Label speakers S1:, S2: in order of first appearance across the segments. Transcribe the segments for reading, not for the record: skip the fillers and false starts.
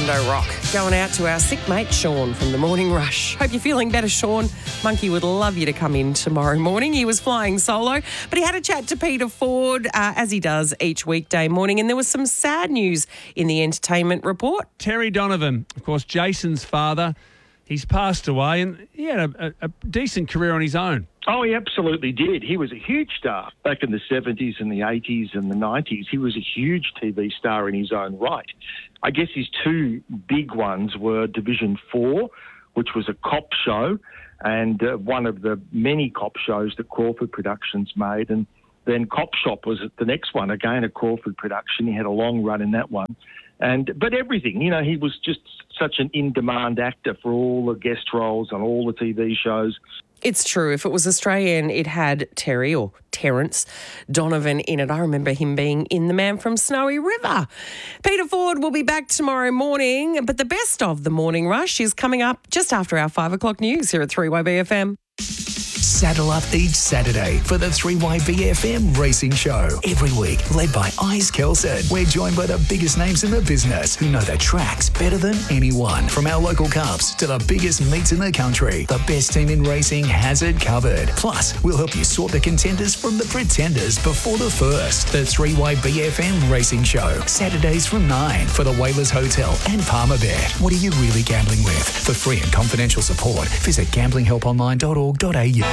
S1: Mondo Rock. Going out to our sick mate, Sean, from the Morning Rush. Hope you're feeling better, Sean. Monkey would love you to come in tomorrow morning. He was flying solo, but he had a chat to Peter Ford, as he does each weekday morning, and there was some sad news in the entertainment report.
S2: Terry Donovan, of course, Jason's father, he's passed away, and he had a decent career on his own.
S3: Oh, he absolutely did. He was a huge star back in the 70s and the 80s and the 90s. He was a huge TV star in his own right. I guess his two big ones were Division 4, which was a cop show, and one of the many cop shows that Crawford Productions made. And then Cop Shop was the next one, again a Crawford production. He had a long run in that one. But everything, you know, he was just such an in-demand actor for all the guest roles on all the TV shows.
S1: It's true. If it was Australian, it had Terry or Terence Donovan in it. I remember him being in The Man from Snowy River. Peter Ford will be back tomorrow morning, but the best of the Morning Rush is coming up just after our 5 o'clock news here at 3YBFM.
S4: Saddle up each Saturday for the 3YBFM Racing Show. Every week, led by Ice Kelson. We're joined by the biggest names in the business who know the tracks better than anyone. From our local cups to the biggest meets in the country, the best team in racing has it covered. Plus, we'll help you sort the contenders from the pretenders before the first. The 3YBFM Racing Show. Saturdays from 9 for the Whalers Hotel and Palmerbet. What are you really gambling with? For free and confidential support, visit gamblinghelponline.org.au.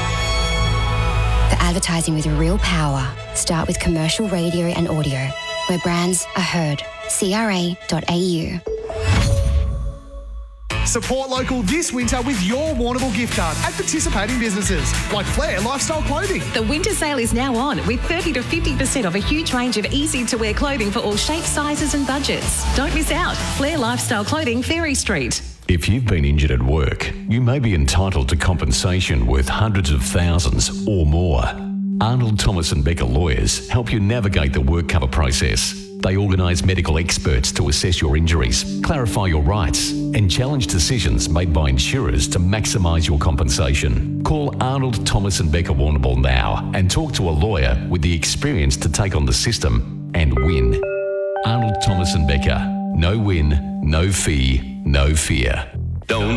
S5: The advertising with real power. Start with commercial radio and audio, where brands are heard. CRA.au.
S6: Support local this winter with your Warrnambool gift card at participating businesses like Flair Lifestyle Clothing.
S7: The winter sale is now on with 30 to 50% off a huge range of easy-to-wear clothing for all shapes, sizes and budgets. Don't miss out. Flair Lifestyle Clothing, Ferry Street.
S8: If you've been injured at work, you may be entitled to compensation worth hundreds of thousands or more. Arnold Thomas and Becker Lawyers help you navigate the work cover process. They organise medical experts to assess your injuries, clarify your rights, and challenge decisions made by insurers to maximise your compensation. Call Arnold Thomas and Becker Warrnambool now and talk to a lawyer with the experience to take on the system and win. Arnold Thomas and Becker. No win, no fee, no fear. Don't